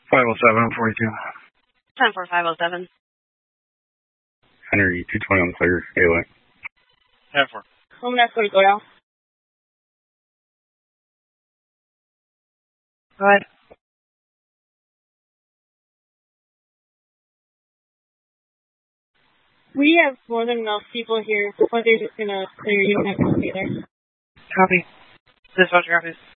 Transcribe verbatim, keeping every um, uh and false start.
five oh seven, forty-two. ten four five oh seven. Henry, two twenty on the clear, Gateway. ten four. Home next, go down. Go ahead. We have more than enough people here, but they're just gonna clear. You don't have to be there. Copy. Dispatcher copies.